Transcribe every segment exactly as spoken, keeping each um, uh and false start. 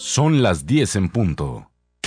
Son las diez en punto.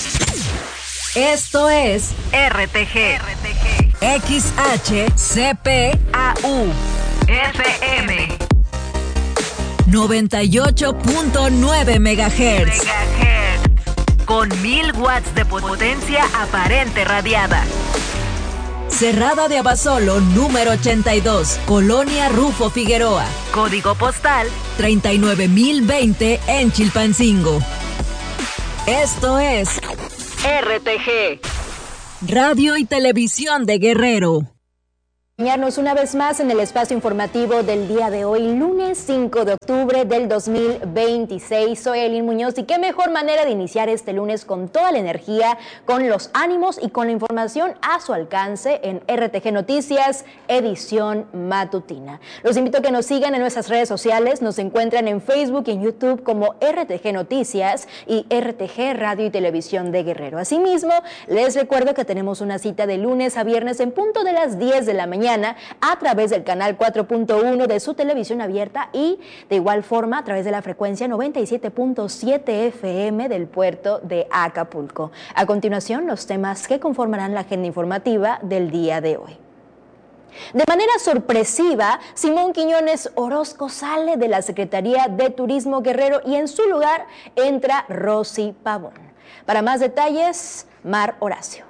Esto es R T G, R T G. X H C P A U F M noventa y ocho punto nueve megahertz. Megahertz. Con mil watts de potencia aparente radiada. Cerrada de Abasolo, número ochenta y dos, Colonia Rufo Figueroa. Código postal treinta y nueve mil veinte en Chilpancingo. Esto es R T G, Radio y Televisión de Guerrero. Acompañarnos una vez más en el espacio informativo del día de hoy, lunes cinco de octubre del dos mil veintiséis. Soy Aileen Muñoz y qué mejor manera de iniciar este lunes con toda la energía, con los ánimos y con la información a su alcance en R T G Noticias, edición matutina. Los invito a que nos sigan en nuestras redes sociales, nos encuentran en Facebook y en YouTube como R T G Noticias y R T G Radio y Televisión de Guerrero. Asimismo, les recuerdo que tenemos una cita de lunes a viernes en punto de las diez de la mañana a través del canal cuatro punto uno de su televisión abierta y de igual forma a través de la frecuencia noventa y siete punto siete F M del puerto de Acapulco. A continuación, los temas que conformarán la agenda informativa del día de hoy. De manera sorpresiva, Simón Quiñones Orozco sale de la Secretaría de Turismo Guerrero y en su lugar entra Rosy Pavón. Para más detalles, Mar Horacio.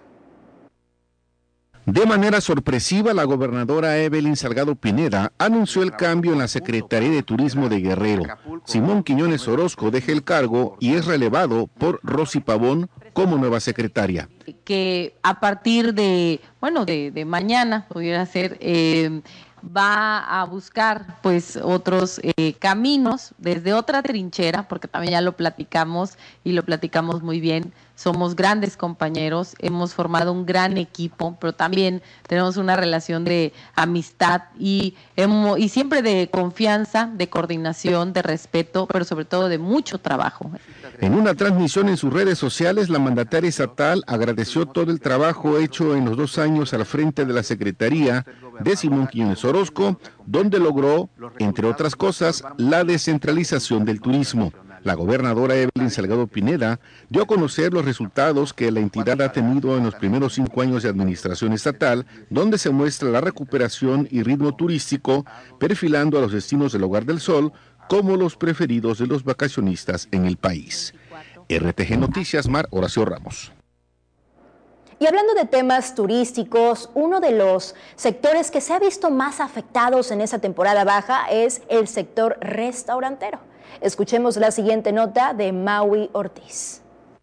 De manera sorpresiva, la gobernadora Evelyn Salgado Pineda anunció el cambio en la Secretaría de Turismo de Guerrero. Simón Quiñones Orozco deja el cargo y es relevado por Rosy Pavón como nueva secretaria. Que a partir de, bueno, de, de mañana pudiera ser, eh, va a buscar pues otros eh, caminos desde otra trinchera, porque también ya lo platicamos y lo platicamos muy bien. Somos grandes compañeros, hemos formado un gran equipo, pero también tenemos una relación de amistad y, hemos, y siempre de confianza, de coordinación, de respeto, pero sobre todo de mucho trabajo. En una transmisión en sus redes sociales, la mandataria estatal agradeció todo el trabajo hecho en los dos años al frente de la Secretaría de Simón Quiñones Orozco, donde logró, entre otras cosas, la descentralización del turismo. La gobernadora Evelyn Salgado Pineda dio a conocer los resultados que la entidad ha tenido en los primeros cinco años de administración estatal, donde se muestra la recuperación y ritmo turístico, perfilando a los destinos del Hogar del Sol como los preferidos de los vacacionistas en el país. R T G Noticias, Mar Horacio Ramos. Y hablando de temas turísticos, uno de los sectores que se ha visto más afectados en esa temporada baja es el sector restaurantero. Escuchemos la siguiente nota de Maui Ortiz.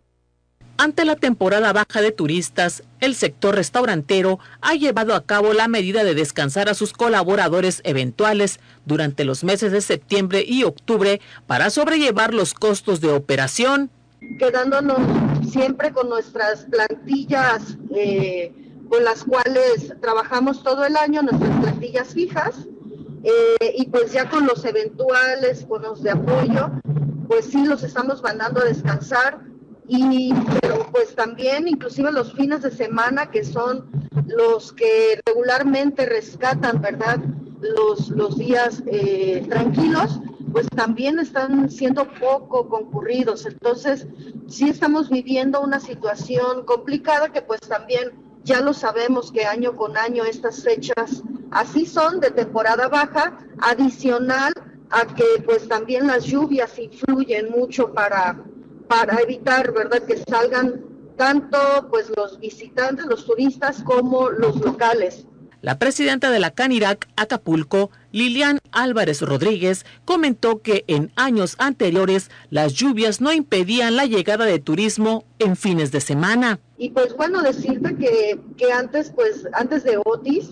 Ante la temporada baja de turistas, el sector restaurantero ha llevado a cabo la medida de descansar a sus colaboradores eventuales durante los meses de septiembre y octubre para sobrellevar los costos de operación. Quedándonos siempre con nuestras plantillas eh, con las cuales trabajamos todo el año, nuestras plantillas fijas. Eh, y pues ya con los eventuales bonos de apoyo, pues sí los estamos mandando a descansar, y pero pues también inclusive los fines de semana, que son los que regularmente rescatan, ¿verdad?, los, los días eh, tranquilos, pues también están siendo poco concurridos. Entonces sí estamos viviendo una situación complicada que pues también ya lo sabemos que año con año estas fechas así son, de temporada baja, adicional a que pues también las lluvias influyen mucho para, para evitar, ¿verdad?, que salgan tanto pues los visitantes, los turistas, como los locales. La presidenta de la Canirac Acapulco, Lilian Álvarez Rodríguez, comentó que en años anteriores las lluvias no impedían la llegada de turismo en fines de semana. Y pues bueno, decirte que, que antes, pues antes de Otis,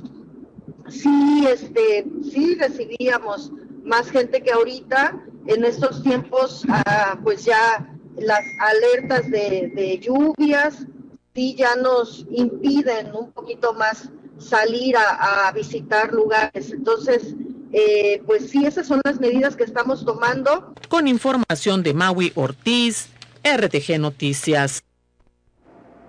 sí, este, sí recibíamos más gente que ahorita. En estos tiempos, ah, pues ya las alertas de, de lluvias sí ya nos impiden un poquito más salir a, a visitar lugares. Entonces, eh, pues sí, esas son las medidas que estamos tomando. Con información de Maui Ortiz, R T G Noticias.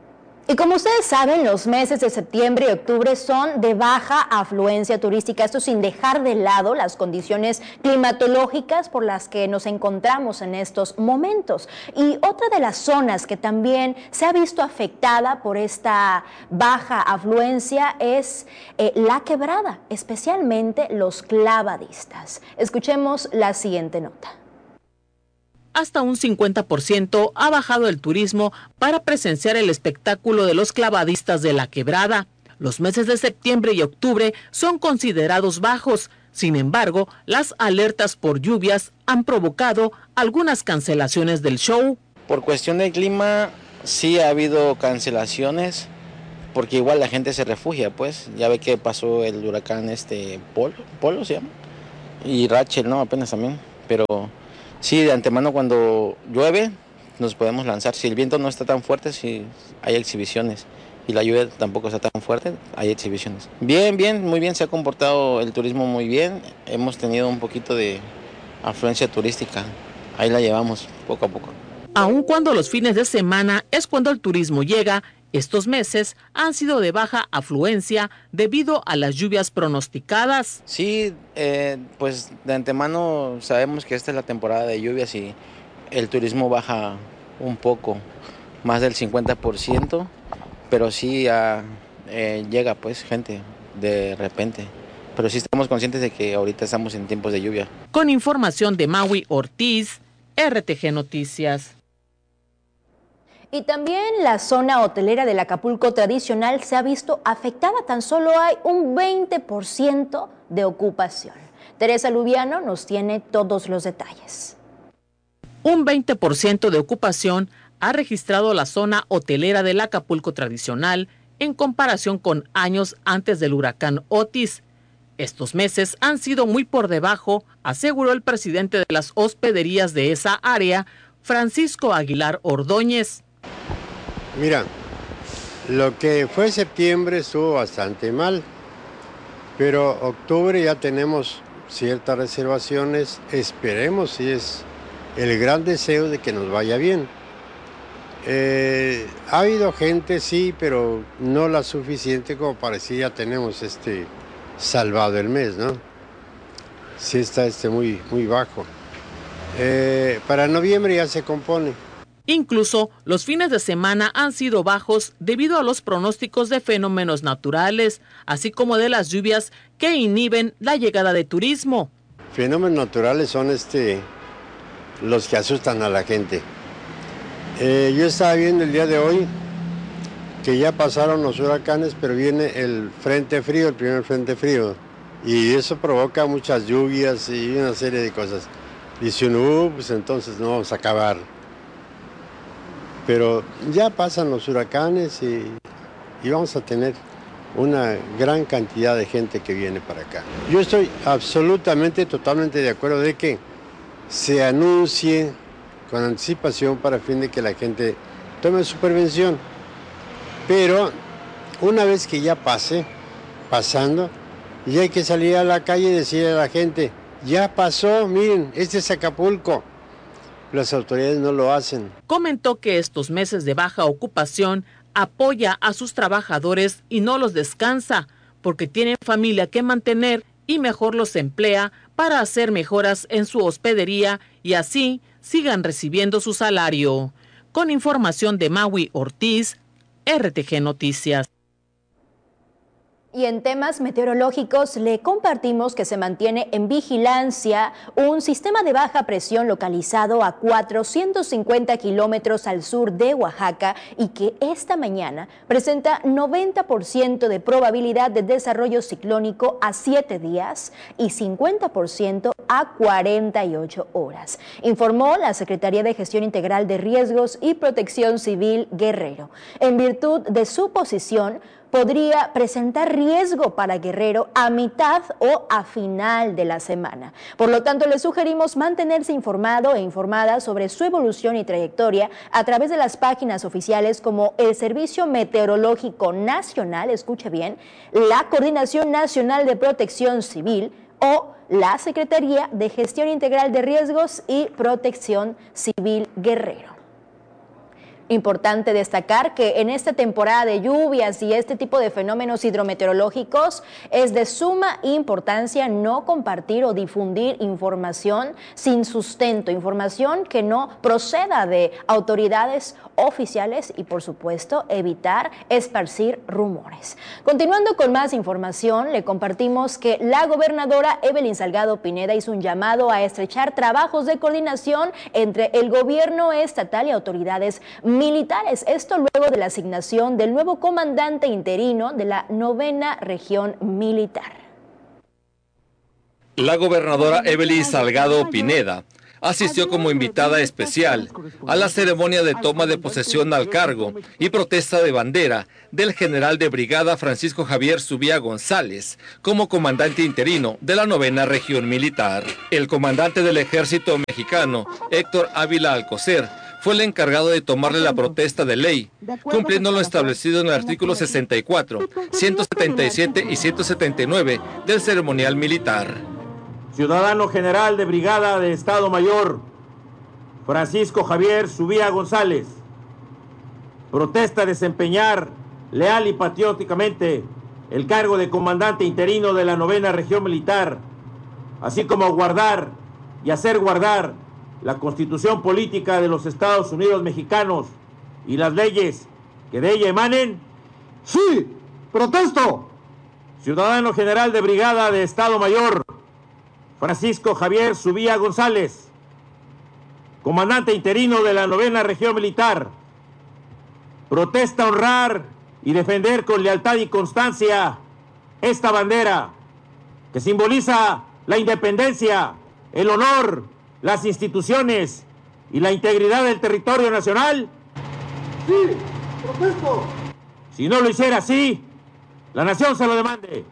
Y como ustedes saben, los meses de septiembre y octubre son de baja afluencia turística, esto sin dejar de lado las condiciones climatológicas por las que nos encontramos en estos momentos. Y otra de las zonas que también se ha visto afectada por esta baja afluencia es eh, la Quebrada, especialmente los clavadistas. Escuchemos la siguiente nota. Hasta un cincuenta por ciento ha bajado el turismo para presenciar el espectáculo de los clavadistas de la Quebrada. Los meses de septiembre y octubre son considerados bajos. Sin embargo, las alertas por lluvias han provocado algunas cancelaciones del show. Por cuestión del clima, sí ha habido cancelaciones, porque igual la gente se refugia, pues. Ya ve que pasó el huracán este Polo, Polo se llama, y Rachel, ¿no? Apenas también, pero... Sí, de antemano cuando llueve nos podemos lanzar. Si el viento no está tan fuerte, sí hay exhibiciones. Y la lluvia tampoco está tan fuerte, hay exhibiciones. Bien, bien, muy bien, se ha comportado el turismo muy bien. Hemos tenido un poquito de afluencia turística. Ahí la llevamos poco a poco. Aun cuando los fines de semana es cuando el turismo llega, estos meses han sido de baja afluencia debido a las lluvias pronosticadas. Sí, eh, pues de antemano sabemos que esta es la temporada de lluvias y el turismo baja un poco, más del cincuenta por ciento, pero sí uh, eh, llega pues gente de repente. Pero sí estamos conscientes de que ahorita estamos en tiempos de lluvia. Con información de Maui Ortiz, R T G Noticias. Y también la zona hotelera del Acapulco tradicional se ha visto afectada, tan solo hay un veinte por ciento de ocupación. Teresa Lubiano nos tiene todos los detalles. Un veinte por ciento de ocupación ha registrado la zona hotelera del Acapulco tradicional en comparación con años antes del huracán Otis. Estos meses han sido muy por debajo, aseguró el presidente de las hospederías de esa área, Francisco Aguilar Ordóñez. Mira, lo que fue septiembre estuvo bastante mal, pero octubre ya tenemos ciertas reservaciones, esperemos si es el gran deseo de que nos vaya bien. Eh, ha habido gente, sí, pero no la suficiente como para decir ya tenemos este salvado el mes, ¿no? Sí está este muy, muy bajo. Eh, para noviembre ya se compone. Incluso los fines de semana han sido bajos debido a los pronósticos de fenómenos naturales, así como de las lluvias que inhiben la llegada de turismo. Fenómenos naturales son este, los que asustan a la gente. Eh, yo estaba viendo el día de hoy que ya pasaron los huracanes, pero viene el frente frío, el primer frente frío, y eso provoca muchas lluvias y una serie de cosas. Dice uno, uh, pues entonces no vamos a acabar. Pero ya pasan los huracanes y, y vamos a tener una gran cantidad de gente que viene para acá. Yo estoy absolutamente, totalmente de acuerdo de que se anuncie con anticipación para fin de que la gente tome su prevención. Pero una vez que ya pase, pasando, ya hay que salir a la calle y decirle a la gente, ya pasó, miren, este es Acapulco. Las autoridades no lo hacen. Comentó que estos meses de baja ocupación apoya a sus trabajadores y no los descansa, porque tienen familia que mantener y mejor los emplea para hacer mejoras en su hospedería y así sigan recibiendo su salario. Con información de Maui Ortiz, R T G Noticias. Y en temas meteorológicos le compartimos que se mantiene en vigilancia un sistema de baja presión localizado a cuatrocientos cincuenta kilómetros al sur de Oaxaca y que esta mañana presenta noventa por ciento de probabilidad de desarrollo ciclónico a siete días y cincuenta por ciento a cuarenta y ocho horas, informó la Secretaría de Gestión Integral de Riesgos y Protección Civil Guerrero. En virtud de su posición, podría presentar riesgo para Guerrero a mitad o a final de la semana. Por lo tanto, le sugerimos mantenerse informado e informada sobre su evolución y trayectoria a través de las páginas oficiales como el Servicio Meteorológico Nacional, escuche bien, la Coordinación Nacional de Protección Civil o la Secretaría de Gestión Integral de Riesgos y Protección Civil Guerrero. Importante destacar que en esta temporada de lluvias y este tipo de fenómenos hidrometeorológicos es de suma importancia no compartir o difundir información sin sustento, información que no proceda de autoridades oficiales y, por supuesto, evitar esparcir rumores. Continuando con más información, le compartimos que la gobernadora Evelyn Salgado Pineda hizo un llamado a estrechar trabajos de coordinación entre el gobierno estatal y autoridades militares. Esto luego de la asignación del nuevo comandante interino de la novena región militar. La gobernadora Evelyn Salgado Pineda asistió como invitada especial a la ceremonia de toma de posesión al cargo y protesta de bandera del general de brigada Francisco Javier Zubía González como comandante interino de la novena región militar. El comandante del ejército mexicano, Héctor Ávila Alcocer, fue el encargado de tomarle la protesta de ley, cumpliendo lo establecido en el artículo sesenta y cuatro, ciento setenta y siete y ciento setenta y nueve del ceremonial militar. Ciudadano general de brigada de Estado Mayor, Francisco Javier Zubía González, protesta desempeñar leal y patrióticamente el cargo de comandante interino de la novena región militar, así como guardar y hacer guardar la Constitución Política de los Estados Unidos Mexicanos y las leyes que de ella emanen. ¡Sí! ¡Protesto! Ciudadano general de brigada de Estado Mayor, Francisco Javier Zubía González, comandante interino de la novena región militar, protesta honrar y defender con lealtad y constancia esta bandera que simboliza la independencia, el honor, las instituciones y la integridad del territorio nacional. Sí, protesto. Si no lo hiciera así, la nación se lo demande.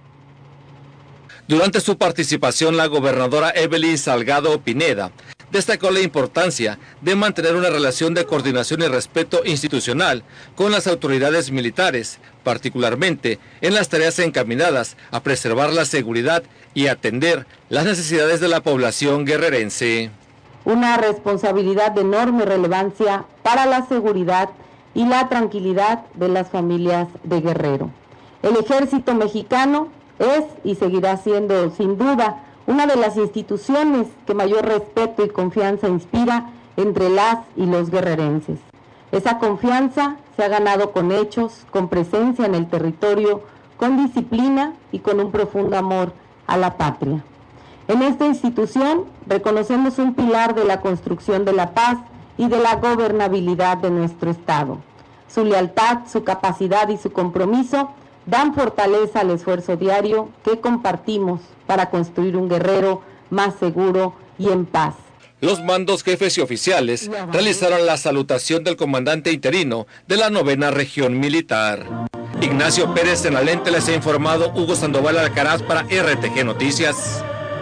Durante su participación, la gobernadora Evelyn Salgado Pineda destacó la importancia de mantener una relación de coordinación y respeto institucional con las autoridades militares, particularmente en las tareas encaminadas a preservar la seguridad y atender las necesidades de la población guerrerense. Una responsabilidad de enorme relevancia para la seguridad y la tranquilidad de las familias de Guerrero. El ejército mexicano es y seguirá siendo, sin duda, una de las instituciones que mayor respeto y confianza inspira entre las y los guerrerenses. Esa confianza se ha ganado con hechos, con presencia en el territorio, con disciplina y con un profundo amor a la patria. En esta institución reconocemos un pilar de la construcción de la paz y de la gobernabilidad de nuestro Estado. Su lealtad, su capacidad y su compromiso dan fortaleza al esfuerzo diario que compartimos para construir un Guerrero más seguro y en paz. Los mandos, jefes y oficiales realizaron la salutación del comandante interino de la novena región militar. Ignacio Pérez en la lente, les ha informado Hugo Sandoval Alcaraz para R T G Noticias.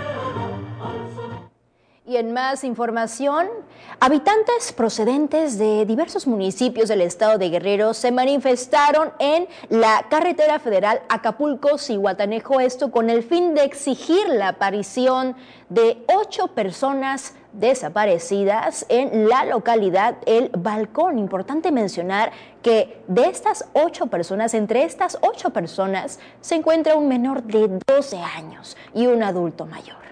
Y en más información, habitantes procedentes de diversos municipios del estado de Guerrero se manifestaron en la carretera federal Acapulco-Zihuatanejo, esto con el fin de exigir la aparición de ocho personas desaparecidas en la localidad El Balcón. Importante mencionar que de estas ocho personas, entre estas ocho personas, se encuentra un menor de doce años y un adulto mayor.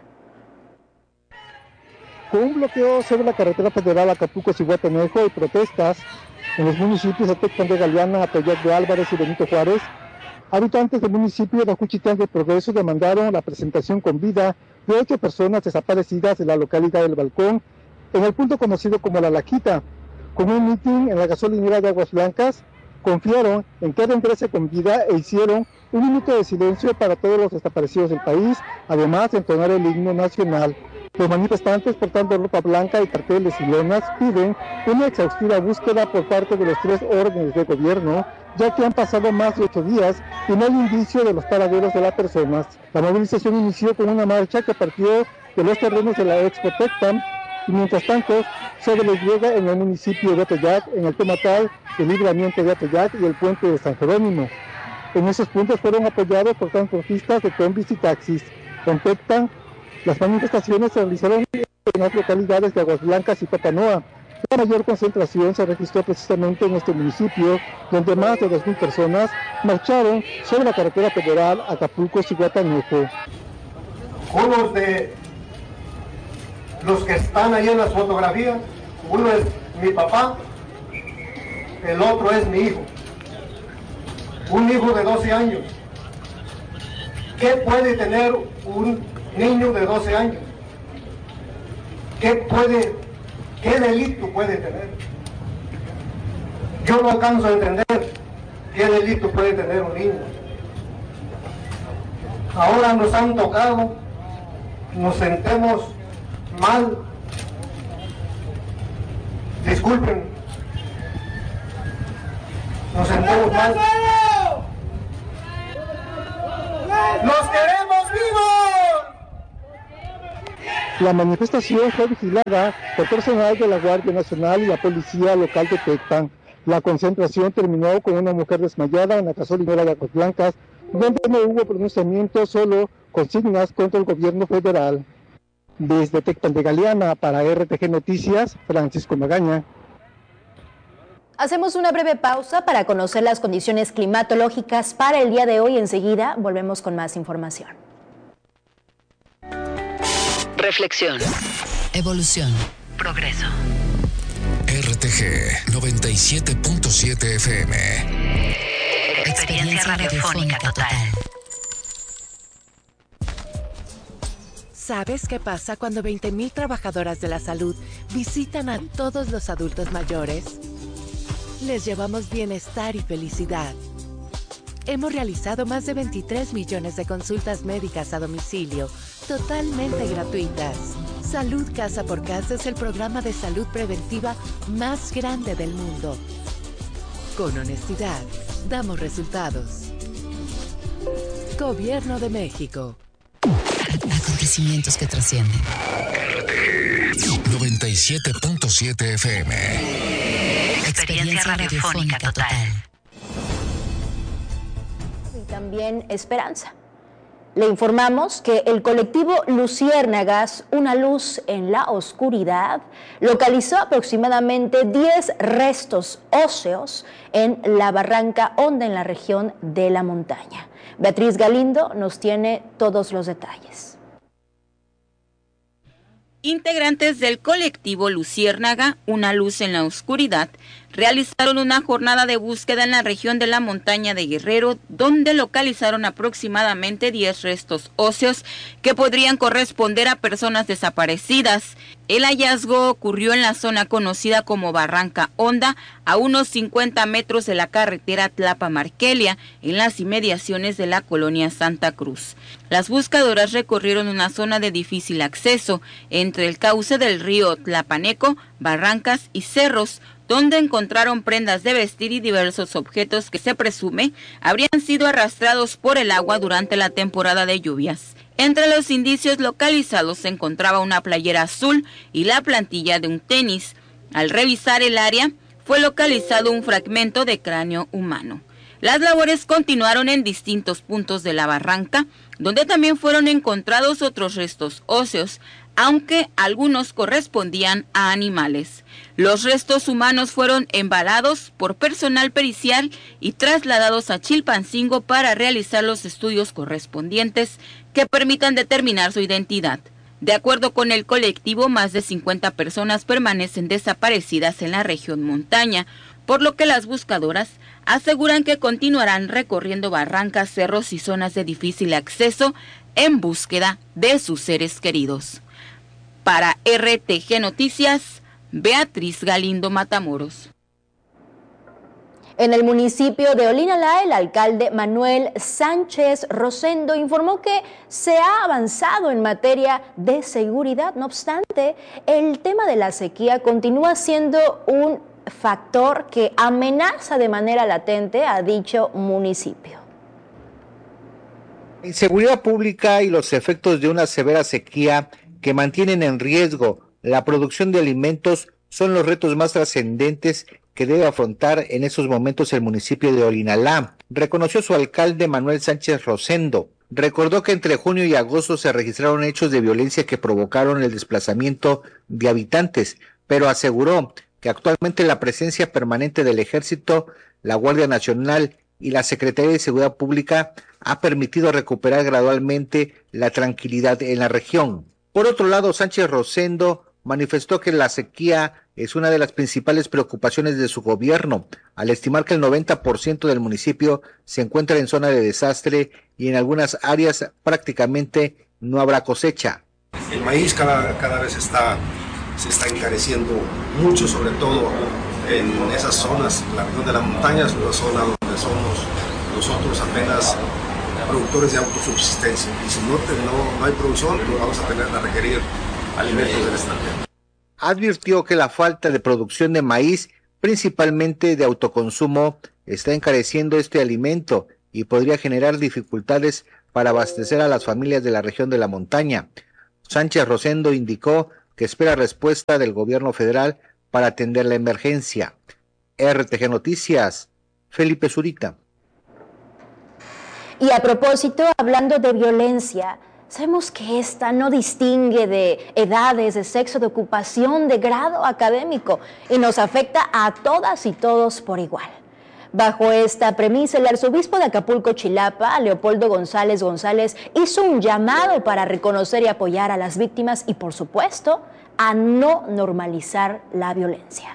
Con un bloqueo sobre la carretera federal Acapulco-Zihuatanejo y protestas en los municipios de Tecpan de Galeana, Atoyac de Álvarez y Benito Juárez, habitantes del municipio de Juchitán de Progreso demandaron la presentación con vida de ocho personas desaparecidas de la localidad del Balcón, en el punto conocido como La Laquita. Con un mitin en la gasolinera de Aguas Blancas, confiaron en que regrese con vida e hicieron un minuto de silencio para todos los desaparecidos del país, además de entonar el himno nacional. Los manifestantes, portando ropa blanca y carteles y lonas, piden una exhaustiva búsqueda por parte de los tres órdenes de gobierno, ya que han pasado más de ocho días y no hay indicio de los paraderos de las personas. La movilización inició con una marcha que partió de los terrenos de la Expo Tecpan y mientras tanto se despliega en el municipio de Atoyac, en el Tomatal, el libramiento de Atoyac y el puente de San Jerónimo. En esos puntos fueron apoyados por transportistas de combis y taxis. En Tecpan, las manifestaciones se realizaron en las localidades de Aguas Blancas y Papanoa. La mayor concentración se registró precisamente en este municipio, donde más de dos mil personas marcharon sobre la carretera federal Acapulco-Zihuatanejo. Unos de los que están ahí en las fotografías, uno es mi papá, el otro es mi hijo. Un hijo de doce años. ¿Qué puede tener un niño de doce años? ¿Qué puede, qué delito puede tener? Yo no alcanzo a entender qué delito puede tener un niño. Ahora nos han tocado, nos sentemos mal. Disculpen. Nos sentemos mal. ¡Los queremos vivos! La manifestación fue vigilada por personal de la Guardia Nacional y la Policía Local de Tecpan. La concentración terminó con una mujer desmayada en la gasolinera de Aguas Blancas, donde no hubo pronunciamiento, solo consignas contra el gobierno federal. Desde Tecpan de Galeana, para R T G Noticias, Francisco Magaña. Hacemos una breve pausa para conocer las condiciones climatológicas para el día de hoy. Enseguida volvemos con más información. Reflexión. Evolución. Progreso. R T G noventa y siete punto siete F M. Experiencia radiofónica total. ¿Sabes qué pasa cuando veinte mil trabajadoras de la salud visitan a todos los adultos mayores? Les llevamos bienestar y felicidad. Hemos realizado más de veintitrés millones de consultas médicas a domicilio, totalmente gratuitas. Salud Casa por Casa es el programa de salud preventiva más grande del mundo. Con honestidad, damos resultados. Gobierno de México. Acontecimientos que trascienden. R T G noventa y siete punto siete F M. Experiencia radiofónica total. Y también esperanza. Le informamos que el colectivo Luciérnagas, una luz en la oscuridad, localizó aproximadamente diez restos óseos en la Barranca Honda, en la región de la montaña. Beatriz Galindo nos tiene todos los detalles. Integrantes del colectivo Luciérnaga, una luz en la oscuridad, realizaron una jornada de búsqueda en la región de la montaña de Guerrero, donde localizaron aproximadamente diez restos óseos que podrían corresponder a personas desaparecidas. El hallazgo ocurrió en la zona conocida como Barranca Honda, a unos cincuenta metros de la carretera Tlapa-Marquelia, en las inmediaciones de la colonia Santa Cruz. Las buscadoras recorrieron una zona de difícil acceso entre el cauce del río Tlapaneco, barrancas y cerros, donde encontraron prendas de vestir y diversos objetos que se presume habrían sido arrastrados por el agua durante la temporada de lluvias. Entre los indicios localizados se encontraba una playera azul y la plantilla de un tenis. Al revisar el área, fue localizado un fragmento de cráneo humano. Las labores continuaron en distintos puntos de la barranca, donde también fueron encontrados otros restos óseos, aunque algunos correspondían a animales. Los restos humanos fueron embalados por personal pericial y trasladados a Chilpancingo para realizar los estudios correspondientes que permitan determinar su identidad. De acuerdo con el colectivo, más de cincuenta personas permanecen desaparecidas en la región montaña, por lo que las buscadoras aseguran que continuarán recorriendo barrancas, cerros y zonas de difícil acceso en búsqueda de sus seres queridos. Para R T G Noticias, Beatriz Galindo Matamoros. En el municipio de Olinalá, el alcalde Manuel Sánchez Rosendo informó que se ha avanzado en materia de seguridad. No obstante, el tema de la sequía continúa siendo un factor que amenaza de manera latente a dicho municipio. La inseguridad pública y los efectos de una severa sequía que mantienen en riesgo la producción de alimentos son los retos más trascendentes que debe afrontar en esos momentos el municipio de Olinalá, reconoció su alcalde Manuel Sánchez Rosendo. Recordó que entre junio y agosto se registraron hechos de violencia que provocaron el desplazamiento de habitantes, pero aseguró que actualmente la presencia permanente del Ejército, la Guardia Nacional y la Secretaría de Seguridad Pública ha permitido recuperar gradualmente la tranquilidad en la región. Por otro lado, Sánchez Rosendo manifestó que la sequía es una de las principales preocupaciones de su gobierno, al estimar que el noventa por ciento del municipio se encuentra en zona de desastre y en algunas áreas prácticamente no habrá cosecha. El maíz cada, cada vez está, se está encareciendo mucho, sobre todo en esas zonas, la región de las montañas, la zona donde somos nosotros apenas productores de autosubsistencia. Y si no, no, no hay producción, pues vamos a tener a requerir alimentos del extranjero. Advirtió que la falta de producción de maíz, principalmente de autoconsumo, está encareciendo este alimento y podría generar dificultades para abastecer a las familias de la región de la montaña. Sánchez Rosendo indicó que espera respuesta del gobierno federal para atender la emergencia. R T G Noticias, Felipe Zurita. Y a propósito, hablando de violencia, sabemos que esta no distingue de edades, de sexo, de ocupación, de grado académico y nos afecta a todas y todos por igual. Bajo esta premisa, el arzobispo de Acapulco, Chilapa, Leopoldo González González, hizo un llamado para reconocer y apoyar a las víctimas y, por supuesto, a no normalizar la violencia.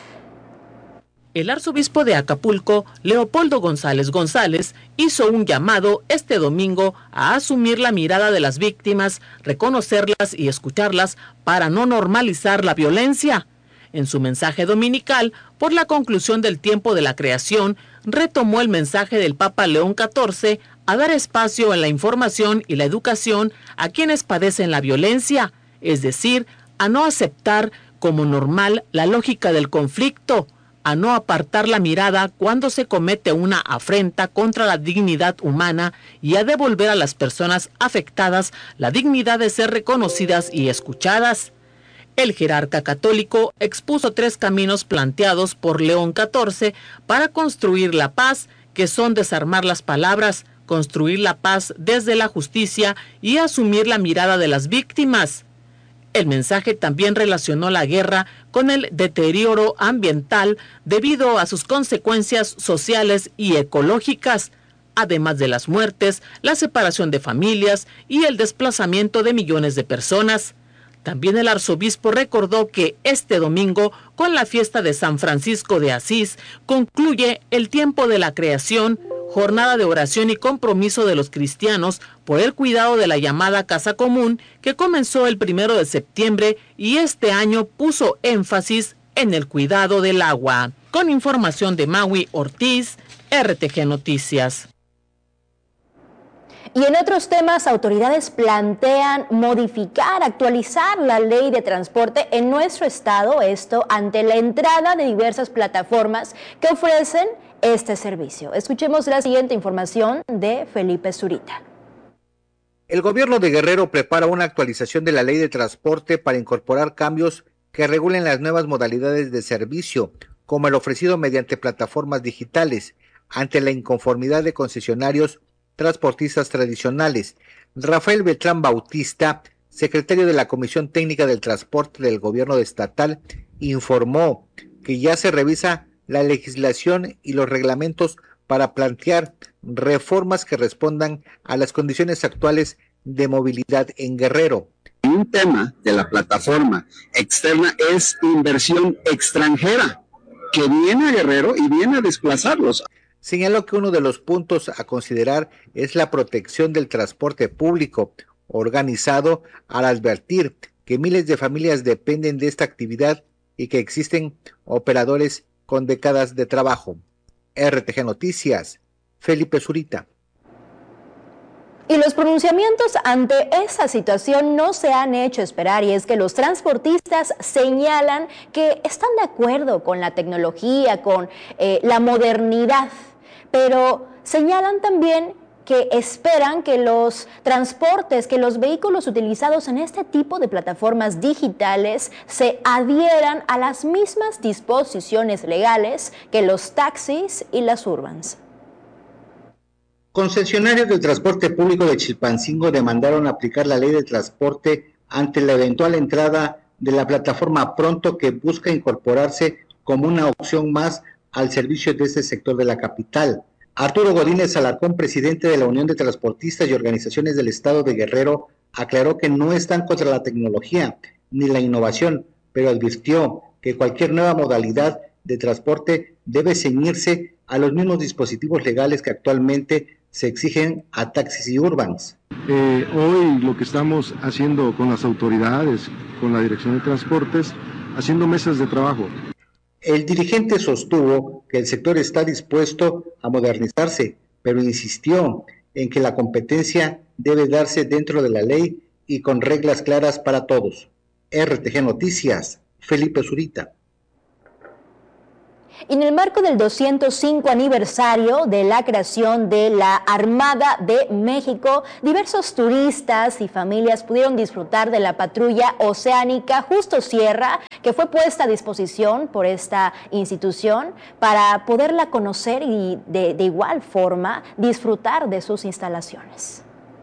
El arzobispo de Acapulco, Leopoldo González González, hizo un llamado este domingo a asumir la mirada de las víctimas, reconocerlas y escucharlas para no normalizar la violencia. En su mensaje dominical, por la conclusión del tiempo de la creación, retomó el mensaje del Papa León catorce a dar espacio en la información y la educación a quienes padecen la violencia, es decir, a no aceptar como normal la lógica del conflicto, a no apartar la mirada cuando se comete una afrenta contra la dignidad humana y a devolver a las personas afectadas la dignidad de ser reconocidas y escuchadas. El jerarca católico expuso tres caminos planteados por León catorce para construir la paz, que son desarmar las palabras, construir la paz desde la justicia y asumir la mirada de las víctimas. El mensaje también relacionó la guerra con el deterioro ambiental debido a sus consecuencias sociales y ecológicas, además de las muertes, la separación de familias y el desplazamiento de millones de personas. También el arzobispo recordó que este domingo, con la fiesta de San Francisco de Asís, concluye el tiempo de la creación, jornada de oración y compromiso de los cristianos por el cuidado de la llamada Casa Común, que comenzó el primero de septiembre y este año puso énfasis en el cuidado del agua. Con información de Maui Ortiz, R T G Noticias. Y en otros temas, autoridades plantean modificar, actualizar la ley de transporte en nuestro estado, esto ante la entrada de diversas plataformas que ofrecen este servicio. Escuchemos la siguiente información de Felipe Zurita. El gobierno de Guerrero prepara una actualización de la ley de transporte para incorporar cambios que regulen las nuevas modalidades de servicio, como el ofrecido mediante plataformas digitales, ante la inconformidad de concesionarios transportistas tradicionales. Rafael Beltrán Bautista, secretario de la Comisión Técnica del Transporte del Gobierno Estatal, informó que ya se revisa la legislación y los reglamentos para plantear reformas que respondan a las condiciones actuales de movilidad en Guerrero. Un tema de la plataforma externa es inversión extranjera que viene a Guerrero y viene a desplazarlos. Señaló que uno de los puntos a considerar es la protección del transporte público organizado, al advertir que miles de familias dependen de esta actividad y que existen operadores con décadas de trabajo. R T G Noticias, Felipe Zurita. Y los pronunciamientos ante esa situación no se han hecho esperar, y es que los transportistas señalan que están de acuerdo con la tecnología, con eh, la modernidad, pero señalan también que esperan que los transportes, que los vehículos utilizados en este tipo de plataformas digitales se adhieran a las mismas disposiciones legales que los taxis y las urbans. Concesionarios del transporte público de Chilpancingo demandaron aplicar la ley de transporte ante la eventual entrada de la plataforma Pronto, que busca incorporarse como una opción más al servicio de este sector de la capital. Arturo Godínez Alarcón, presidente de la Unión de Transportistas y Organizaciones del Estado de Guerrero, aclaró que no están contra la tecnología ni la innovación, pero advirtió que cualquier nueva modalidad de transporte debe ceñirse a los mismos dispositivos legales que actualmente se exigen a taxis y urbans. Eh, hoy lo que estamos haciendo con las autoridades, con la Dirección de Transportes, haciendo mesas de trabajo. El dirigente sostuvo que el sector está dispuesto a modernizarse, pero insistió en que la competencia debe darse dentro de la ley y con reglas claras para todos. R T G Noticias, Felipe Zurita. En el marco del doscientos cinco aniversario de la creación de la Armada de México, diversos turistas y familias pudieron disfrutar de la patrulla oceánica Justo Sierra, que fue puesta a disposición por esta institución para poderla conocer y de, de igual forma disfrutar de sus instalaciones.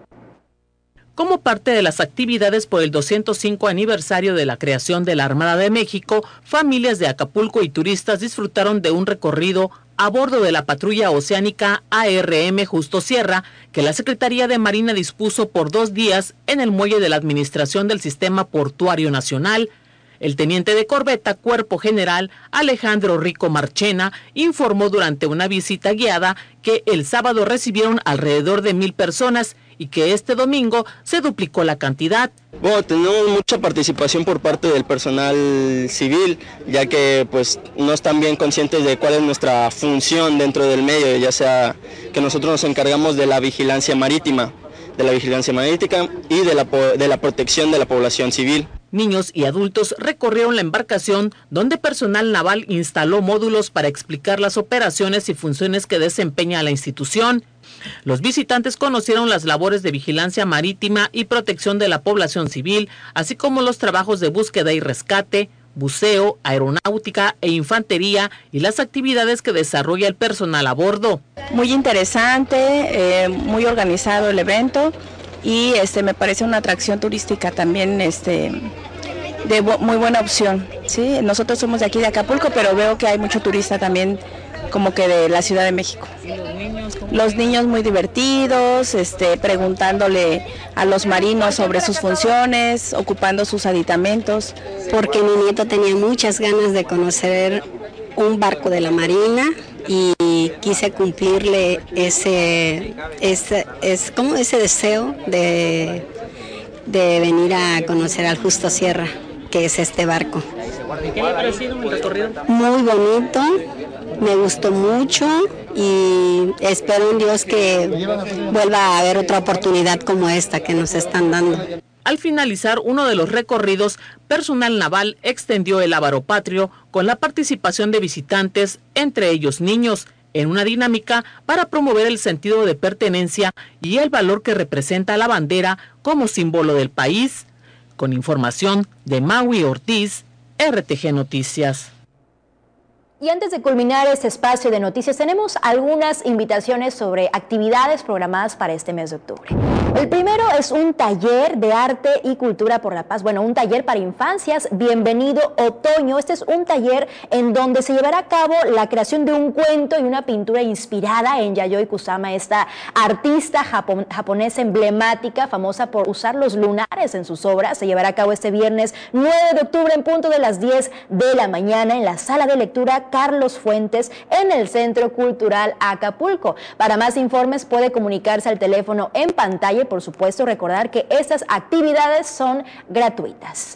Como parte de las actividades por el doscientos cinco aniversario de la creación de la Armada de México, familias de Acapulco y turistas disfrutaron de un recorrido a bordo de la patrulla oceánica A R M Justo Sierra, que la Secretaría de Marina dispuso por dos días en el muelle de la Administración del Sistema Portuario Nacional. El teniente de corbeta Cuerpo General Alejandro Rico Marchena informó durante una visita guiada que el sábado recibieron alrededor de mil personas y que este domingo se duplicó la cantidad. Bueno, tenemos mucha participación por parte del personal civil, ya que pues no están bien conscientes de cuál es nuestra función dentro del medio, ya sea que nosotros nos encargamos de la vigilancia marítima, de la vigilancia marítima y de la, de la protección de la población civil. Niños y adultos recorrieron la embarcación, donde personal naval instaló módulos para explicar las operaciones y funciones que desempeña la institución. Los visitantes conocieron las labores de vigilancia marítima y protección de la población civil, así como los trabajos de búsqueda y rescate, buceo, aeronáutica e infantería y las actividades que desarrolla el personal a bordo. Muy interesante, eh, muy organizado el evento y este me parece una atracción turística también este de muy buena opción. Sí, nosotros somos de aquí de Acapulco, pero veo que hay mucho turista también como que de la Ciudad de México. Los niños, los niños muy divertidos, este, preguntándole a los marinos sobre sus funciones, ocupando sus aditamentos. Porque mi nieto tenía muchas ganas de conocer un barco de la Marina y quise cumplirle ese, ese, es, como ese deseo de, de venir a conocer al Justo Sierra, que es este barco. ¿Qué le ha parecido el recorrido? Muy bonito. Me gustó mucho y espero en Dios que vuelva a haber otra oportunidad como esta que nos están dando. Al finalizar uno de los recorridos, personal naval extendió el Ávaro Patrio con la participación de visitantes, entre ellos niños, en una dinámica para promover el sentido de pertenencia y el valor que representa la bandera como símbolo del país. Con información de Maui Ortiz, R T G Noticias. Y antes de culminar este espacio de noticias, tenemos algunas invitaciones sobre actividades programadas para este mes de octubre. El primero es un taller de arte y cultura por la paz. Bueno, un taller para infancias, Bienvenido Otoño. Este es un taller en donde se llevará a cabo la creación de un cuento y una pintura inspirada en Yayoi Kusama, esta artista japon japonesa emblemática, famosa por usar los lunares en sus obras. Se llevará a cabo este viernes nueve de octubre en punto de las diez de la mañana en la sala de lectura Carlos Fuentes en el Centro Cultural Acapulco. Para más informes puede comunicarse al teléfono en pantalla y por supuesto recordar que estas actividades son gratuitas.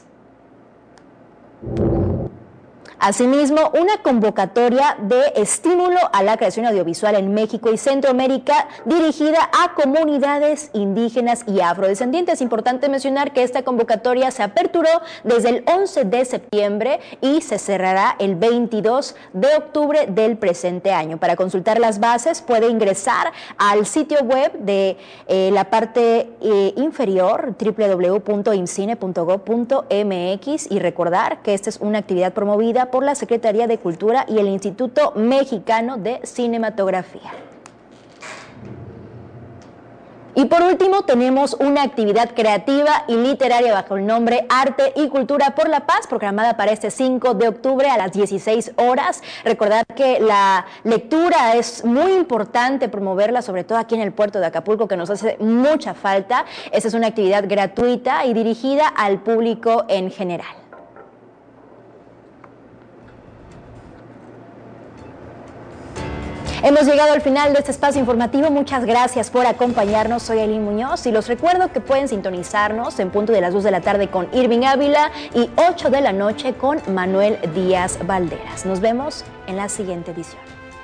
Asimismo, una convocatoria de estímulo a la creación audiovisual en México y Centroamérica dirigida a comunidades indígenas y afrodescendientes. Es importante mencionar que esta convocatoria se aperturó desde el once de septiembre y se cerrará el veintidós de octubre del presente año. Para consultar las bases puede ingresar al sitio web de eh, la parte eh, inferior, doble u doble u doble u punto imcine punto gob punto m x, y recordar que esta es una actividad promovida por la Secretaría de Cultura y el Instituto Mexicano de Cinematografía. Y por último, tenemos una actividad creativa y literaria bajo el nombre Arte y Cultura por la Paz, programada para este cinco de octubre a las dieciséis horas. Recordad que la lectura es muy importante promoverla, sobre todo aquí en el puerto de Acapulco, que nos hace mucha falta. Esta es una actividad gratuita y dirigida al público en general. Hemos llegado al final de este espacio informativo. Muchas gracias por acompañarnos. Soy Aileen Muñoz y los recuerdo que pueden sintonizarnos en punto de las dos de la tarde con Irving Ávila y ocho de la noche con Manuel Díaz Valderas. Nos vemos en la siguiente edición.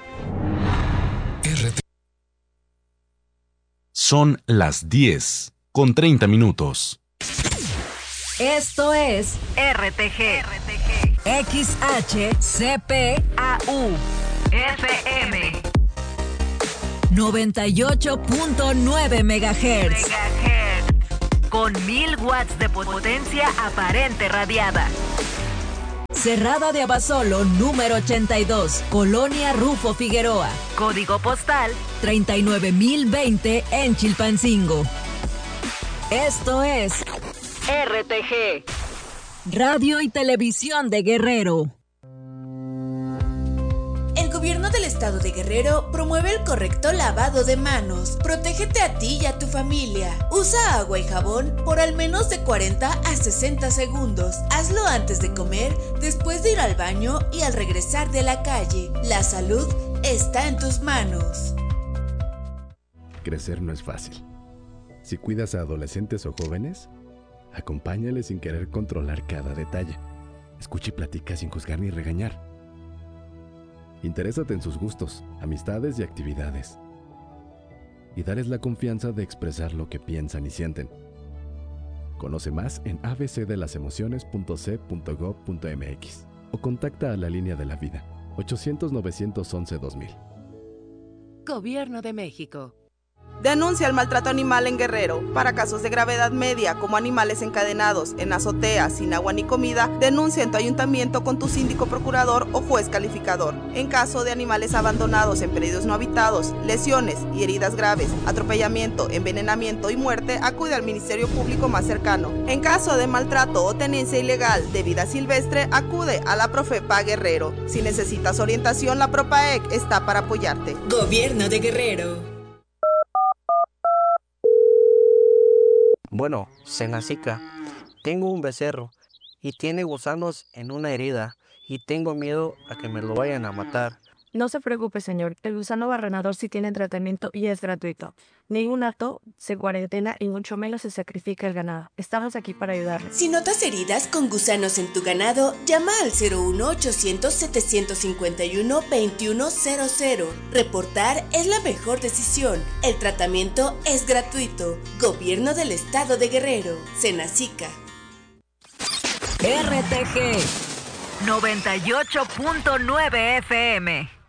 Son las diez con treinta minutos. Esto es R T G, X H C P A U F M noventa y ocho punto nueve megahertz, con mil watts de potencia aparente radiada. Cerrada de Abasolo, número ochenta y dos, Colonia Rufo Figueroa. Código postal treinta y nueve mil veinte en Chilpancingo. Esto es R T G, Radio y Televisión de Guerrero. El gobierno del estado de Guerrero promueve el correcto lavado de manos. Protégete a ti y a tu familia. Usa agua y jabón por al menos de cuarenta a sesenta segundos. Hazlo antes de comer, después de ir al baño y al regresar de la calle. La salud está en tus manos. Crecer no es fácil. Si cuidas a adolescentes o jóvenes, acompáñales sin querer controlar cada detalle. Escucha y platica sin juzgar ni regañar. Interésate en sus gustos, amistades y actividades. Y dales la confianza de expresar lo que piensan y sienten. Conoce más en a b c de las emociones punto c punto gob punto m x o contacta a la línea de la vida ochocientos, novecientos once, dos mil. Gobierno de México. Denuncia el maltrato animal en Guerrero. Para casos de gravedad media, como animales encadenados, en azotea, sin agua ni comida, denuncia en tu ayuntamiento con tu síndico procurador o juez calificador. En caso de animales abandonados en predios no habitados, lesiones y heridas graves, atropellamiento, envenenamiento y muerte, acude al Ministerio Público más cercano. En caso de maltrato o tenencia ilegal de vida silvestre, acude a la Profepa Guerrero. Si necesitas orientación, la Propaec está para apoyarte. Gobierno de Guerrero. Bueno, Senacica, tengo un becerro y tiene gusanos en una herida y tengo miedo a que me lo vayan a matar. No se preocupe, señor. El gusano barrenador sí tiene tratamiento y es gratuito. Ningún acto se cuarentena y mucho menos se sacrifica el ganado. Estamos aquí para ayudarle. Si notas heridas con gusanos en tu ganado, llama al cero uno ochocientos, setecientos cincuenta y uno, veintiuno cero cero. Reportar es la mejor decisión. El tratamiento es gratuito. Gobierno del Estado de Guerrero. Senacica. R T G noventa y ocho punto nueve F M.